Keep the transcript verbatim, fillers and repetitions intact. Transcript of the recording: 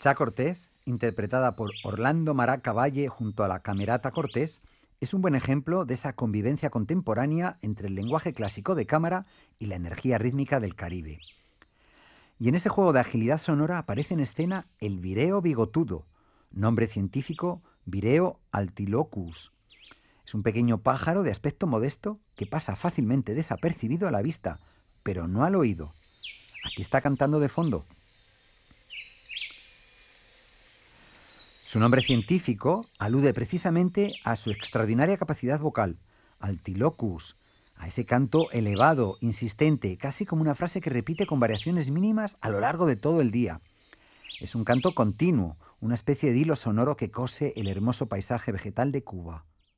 Chá Cortés, interpretada por Orlando Maraca Valle junto a la Camerata Cortés, es un buen ejemplo de esa convivencia contemporánea entre el lenguaje clásico de cámara y la energía rítmica del Caribe. Y en ese juego de agilidad sonora aparece en escena el vireo bigotudo, nombre científico Vireo altilocus. Es un pequeño pájaro de aspecto modesto que pasa fácilmente desapercibido a la vista, pero no al oído. Aquí está cantando de fondo. Su nombre científico alude precisamente a su extraordinaria capacidad vocal, altilocus, a ese canto elevado, insistente, casi como una frase que repite con variaciones mínimas a lo largo de todo el día. Es un canto continuo, una especie de hilo sonoro que cose el hermoso paisaje vegetal de Cuba.